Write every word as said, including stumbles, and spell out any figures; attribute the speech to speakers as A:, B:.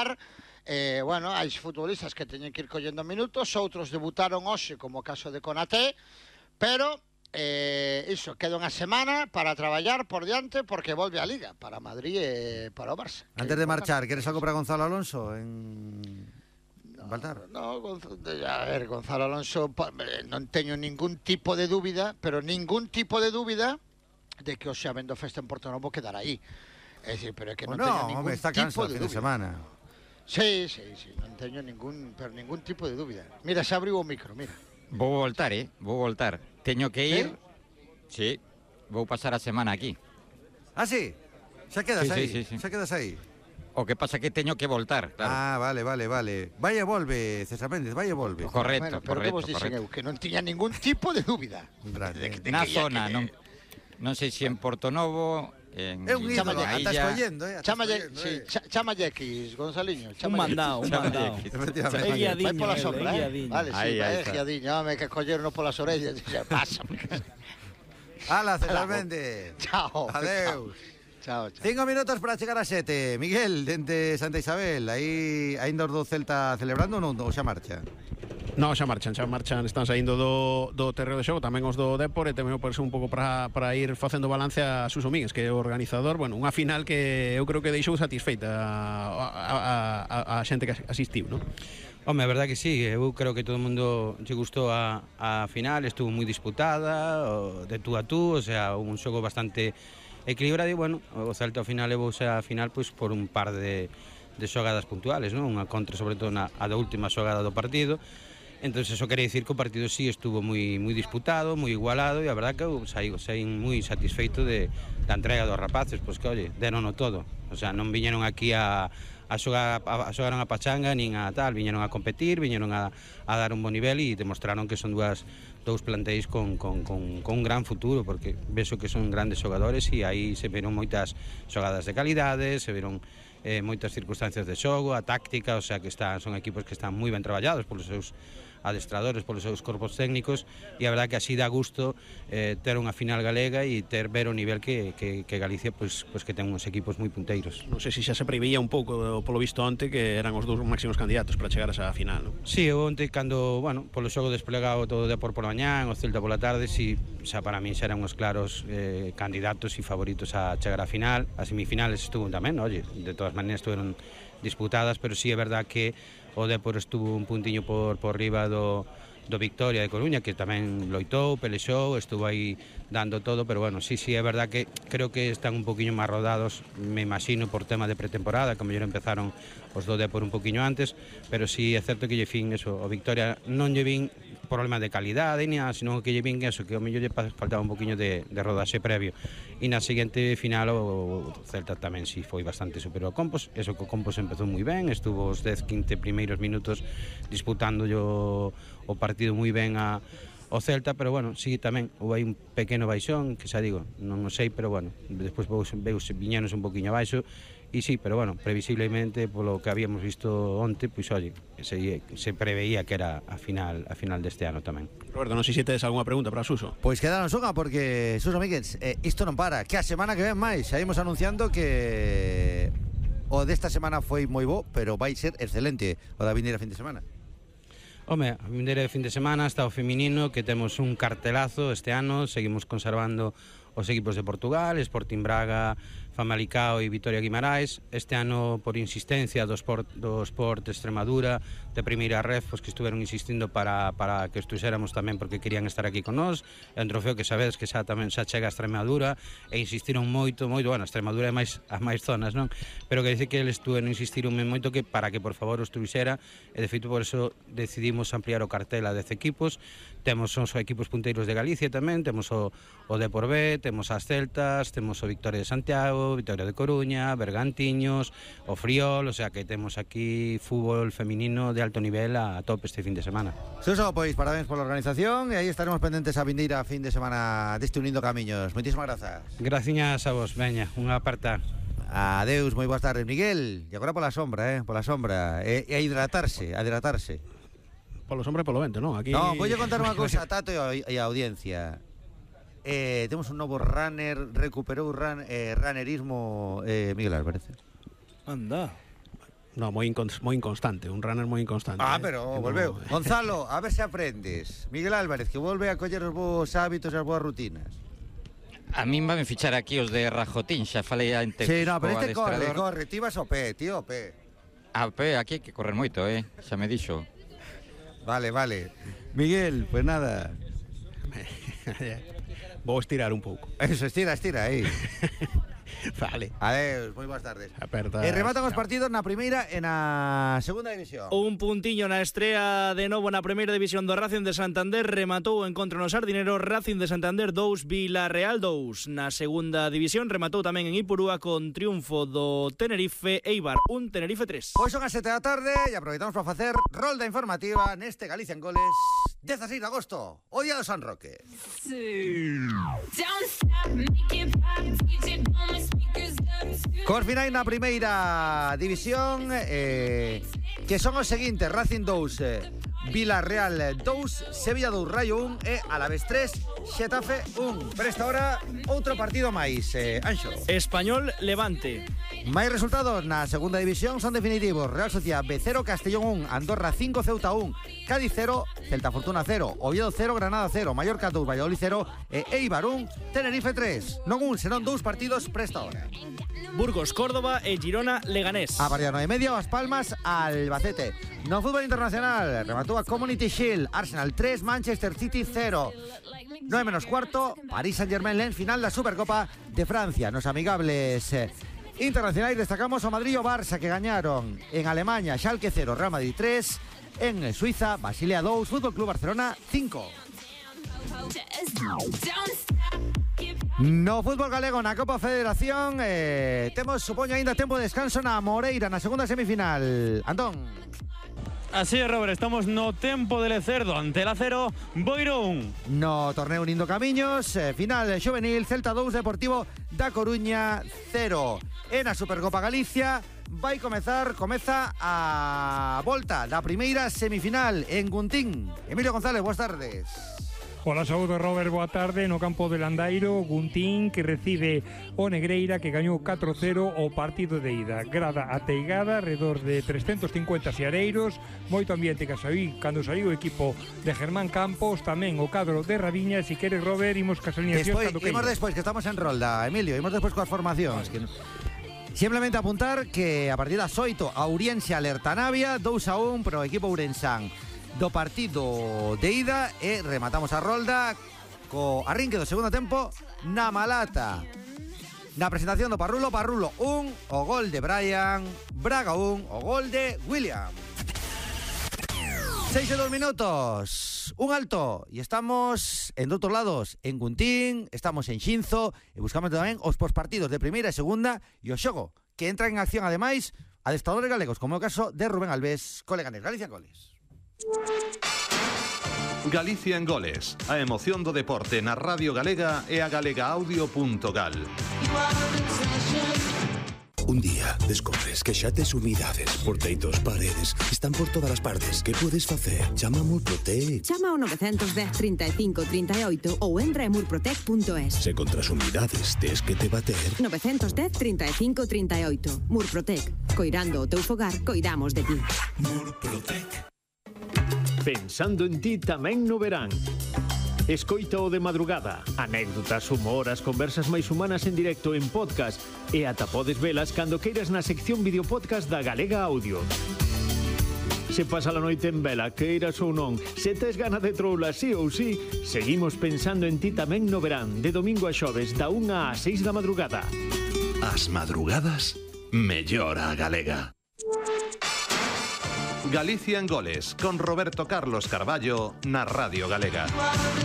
A: traballar. Eh, bueno, hai futbolistas que teñen que ir collendo minutos, outros debutaron hoxe, como o caso de Konaté, pero eh, iso, queda unha semana para traballar por diante porque volve a Liga para Madrid e para o Barça.
B: Antes de marchar, queres algo para Gonzalo Alonso en Baltar?
A: No, no, a ver, Gonzalo Alonso non teño ningún tipo de dúbida, pero ningún tipo de dúbida de que hoxe habendo festa en Portonovo quedará aí. É dicir, pero é que non
B: no,
A: teño ningún
B: home, está
A: tipo
B: canso
A: de
B: fin de
A: dúbida.
B: semana.
A: Sí, sí, sí, non teño ningún, pero ningún tipo de dúbida. Mira, se abriu o micro, mira.
C: Vou voltar, eh, vou voltar. Teño que ir. Sí, sí, vou pasar a semana aquí.
B: Ah, sí? Xa quedas
C: Sí,
B: aí?
C: sí, sí, sí.
B: Xa quedas aí?
C: O que pasa que teño que voltar, claro.
B: Ah, vale, vale, vale. Vai e volve, César Méndez, vai e volve.
C: Correcto,
A: Bueno, pero
C: correcto,
A: que vos dixen
C: correcto.
A: eu, que non tiña ningún tipo de dúbida.
B: Grande.
A: De, de
C: Na
A: que ia
C: zona,
A: que-
C: non, non sei se en Portonovo, en
B: É un ídolo,
C: na
B: ata
C: illa.
B: escollendo, eh? ata
A: Chámalle,
B: escollendo,
A: sí,
B: eh.
A: cha- chámalle X, Gonzaliño.
D: Un
A: chámalle
D: mandado, un
C: Chámalle
D: mandado.
C: X.
B: Efectivamente.
D: É guiadiño,
A: Vai pola
D: ele,
A: sombra,
D: é
A: eh?
D: guiadiño.
A: Vale, sí,
C: Aí, aí
A: vai
C: está.
A: guiadiño, home, que colleron polas orellas. Xa pasa.
B: Ala, César
A: Ala,
B: Méndez.
A: Chao.
B: Adeus.
A: Chao, chao.
B: Cinco minutos para chegar a sete. Miguel, dende Santa Isabel, aí ainda os do Celta celebrando ou non? Ou xa marcha?
E: No, xa marchan, xa marchan, están saindo do, do terreo de xogo, tamén os do Depor, e tamén por ser un pouco para, para ir facendo balance a Suso Míguez, que é o organizador, bueno, unha final que eu creo que deixou satisfeita a, a, a, a xente que asistiu, non?
F: Home, a verdade que sí, eu creo que todo o mundo lle gustou a, a final, estuvo moi disputada, o, de tú a tú, o sea, un xogo bastante equilibrado e, bueno, o Celta ao final levouse a final pois por un par de, de xogadas puntuales, non? Unha contra, sobre todo, na, a da última xogada do partido. Entón, eso quere dicir que o partido sí estuvo moi moi disputado, moi igualado, e a verdade que eu saí, saí moi satisfeito de, da entrega dos rapaces, pois que, oye, derono todo. O sea, non viñeron aquí a, a xogar a, a xogar unha pachanga, nin a tal, viñeron a competir, viñeron a, a dar un bon nivel e demostraron que son dúas dous plantéis con, con, con, con un gran futuro, porque vexo que son grandes xogadores e aí se viron moitas xogadas de calidade, se viron eh, moitas circunstancias de xogo, a táctica, o sea que están, son equipos que están moi ben traballados polos seus adestradores, polos seus corpos técnicos, e a verdade que así dá gusto eh, ter unha final galega e ter ver o nivel que, que, que Galicia pois, pois que ten uns equipos moi punteiros.
E: Non sei se xa se preveía un pouco polo visto onte que eran os dous máximos candidatos para chegar a esa final, non?
F: Sí, eu onte cando, bueno, polo xogo desplegado todo o Depor pola mañán, o Celta pola tarde, si, xa para mí xa eran os claros eh, candidatos e favoritos a chegar á final. As semifinales estuvo tamén, oye, de todas maneiras estuveron disputadas, pero sí é verdad que o Depor estuvo un puntiño por, por riba do, do Victoria de Coruña, que tamén loitou, pelexou, estuvo aí dando todo, pero bueno, sí, sí, é verdad que creo que están un poquinho máis rodados, me imagino, por tema de pretemporada, que a mellor empezaron os do Depor un poquinho antes, pero sí é certo que lle fin eso, o Victoria non lle vin problemas de calidade ni nada, sino que lle vin eso, que ao mellor lle faltaba un poquinho de, de rodaxe previo. E na seguinte final o, o Celta tamén sí foi bastante superior ao Compos, eso que o Compos empezou moi ben, estuvo os dez quince primeiros minutos disputando o, o partido moi ben a o Celta, pero bueno, sí, tamén houve aí un pequeno baixón, que xa digo, non o sei, pero bueno, despois veus viñanos un poquinho abaixo, e sí, pero bueno, previsiblemente polo que habíamos visto onte, pois oye, se, se preveía que era a final a final deste ano tamén.
E: Roberto, non sei se tedes algunha pregunta para Suso.
B: Pois quedanos unha, porque, Suso Míguez, eh, isto non para, que a semana que ven máis, xa imos anunciando que o desta semana foi moi bo, pero vai ser excelente o da vindeira fin de semana.
F: Home, a vindeira de fin de semana está o feminino, que temos un cartelazo este ano, seguimos conservando os equipos de Portugal, Sporting Braga, Famalicao e Vitoria Guimarães. Este ano, por insistencia do Sport, do Sport Extremadura, de primeira ref, pues, que estuveron insistindo para, para que estuxéramos tamén porque querían estar aquí con nós. É un trofeo que sabedes que xa tamén xa chega a Extremadura, e insistiron moito, moito, bueno, a Extremadura é máis a máis zonas, non? Pero que dice que eles estuveron insistiron moito que para que por favor os truxera, e de feito por eso decidimos ampliar o cartel a dez equipos. Temos os equipos punteiros de Galicia tamén, temos o, o Depor B, temos as Celtas, temos o Victoria de Santiago, Vitoria de Coruña, Bergantiños, o Friol, o sea que temos aquí fútbol feminino de alto nivel a, a tope este fin de semana.
B: Suso, pois parabéns pola organización, e aí estaremos pendentes a vindeira fin de semana deste Unindo Camiños. Moitísimas grazas.
F: Graciñas a vos, veña, unha aparta.
B: Adeus, moi boas tardes, Miguel. E agora pola sombra, eh, pola sombra, e, e a hidratarse, a hidratarse.
E: Polo sombra e polo vento, non? Aquí...
B: No, voulle contar unha cousa a Tato e a audiencia. Eh, temos un novo runner, recuperou run, eh, runnerismo, eh, Miguel Álvarez.
D: Anda.
E: No, moi, incons moi inconstante, un runner moi inconstante.
B: Ah,
E: eh,
B: pero
E: que
B: volveu.
E: no...
B: Gonzalo, a ver se aprendes. Miguel Álvarez, que volve a coller os bons hábitos e as boas rutinas.
C: A min van fichar aquí os de Rajotín, xa falei antes.
B: Sí, no, pero
C: co
B: este corre,
C: adestrador.
B: corre. Ti vas ao pé, tío, ao pé.
C: A pé, aquí hai que correr moito, eh? Xa me dixo.
B: Vale, vale. Miguel, pues nada.
E: Vou estirar un pouco.
B: Eso, estira, estira aí.
E: Vale.
B: Adeus, moi boas tardes.
E: Aperta.
B: E rematan os partidos na primeira e na segunda división.
D: Un puntiño na estrea de novo na primeira división do Racing de Santander. Rematou o encontro no Sardinero. Racing de Santander dous, Villarreal dous. Na segunda división rematou tamén en Ipurúa con triunfo do Tenerife. Eibar un, Tenerife tres.
B: Pois son as sete da tarde e aproveitamos para facer rolda informativa neste Galicia en Goles dezasseis de agosto, o día do San Roque. Cos finais na primeira división eh, que son os seguintes: Racing dous, eh, Villarreal dous, Sevilla dous, Rayo un e Alavés tres, Xetafe un. Pero esta hora outro partido máis, eh, Anxo.
D: Español Levante.
B: Máis resultados na segunda división son definitivos: Real Sociedad B cero, Castellón un, Andorra cinco, Ceuta un, Cádiz cero, Celta Fortuna cero, Oviedo cero, Granada cero, Mallorca dous, Valladolid cero e Eibar un, Tenerife tres. Non un, senón dous partidos para esta hora.
D: Burgos, Córdoba e Girona, Leganés.
B: A partir de nove e media, As Palmas, Albacete. No fútbol internacional, rematou a Community Shield, Arsenal tres, Manchester City cero. nueve menos cuarto, París Saint-Germain Lens, final da Supercopa de Francia. Nos amigables eh, internacionais destacamos o Madrid e o Barça, que gañaron en Alemania, Schalke cero, Real Madrid tres, en Suiza, Basilea dous, Fútbol Club Barcelona cinco. No fútbol galego na Copa Federación eh, temos, supoño, aínda tempo de descanso na Moreira, na segunda semifinal. Antón.
G: Así es, Robert, estamos no tempo de Lecerdo ante el Acero, Boiro un.
B: No torneo Unindo Camiños, eh, final xuvenil, Celta dous, Deportivo da Coruña cero. E na Supercopa Galicia vai comezar, comeza a volta da primeira semifinal en Guntín. Emilio González, boas tardes.
H: Hola, saúdo, Robert, boa tarde. No campo de Landairo, Guntín, que recibe o Negreira, que gañou catro cero o partido de ida. Grada ateigada, alrededor de trescentos cincuenta xareiros, moito ambiente que saí cando saiu o equipo de Germán Campos, tamén o cadro de Raviña. Si queres, Robert, imos cas alineacións cando que
B: imos despois, que estamos en rolda, Emilio, imos despois coas formacións. Que no... Simplemente apuntar que a partir das oito, a Ourense alerta Navia, dous a un pro equipo ourensán do partido de ida e rematamos a rolda co arrinque do segundo tempo na Malata. Na presentación do Parrulo, Parrulo un, o gol de Brian, Braga un, o gol de William. Seis e dos minutos, un alto, e estamos en outros lados, en Guntín, estamos en Xinzo, e buscamos tamén os pospartidos de primeira e segunda, e o xogo, que entra en acción ademais adestradores galegos, como é o caso de Rubén Alves, coleganes. Galicia en Goles.
I: Galicia en Goles, a emoción do deporte na Radio Galega e a galegaaudio punto gal.
J: Un día descobres que xa tes umidades, porteitos, paredes, están por todas as partes. Que podes facer? Chama a Murprotec.
K: Chama ao nove un cero, trinta e cinco, trinta e oito ou entra en murprotec punto es.
J: Se contra as umidades tes que te bater.
K: nove un cero, trinta e cinco, trinta e oito. Murprotec. Coirando o teu fogar, coidamos de ti.
J: Murprotec.
L: Pensando en ti tamén no verán. Escoita o de madrugada, anécdotas, humor, as conversas máis humanas en directo en podcast e ata podes velas cando queiras na sección videopodcast da Galega Audio. Se pasa a noite en vela, queiras ou non, se tes gana de troula sí ou sí, seguimos pensando en ti tamén no verán, de domingo a xoves, da unha ás seis da madrugada.
I: As madrugadas, mellor a galega. Galicia en Goles, con Roberto Carlos Carballo na Radio Galega.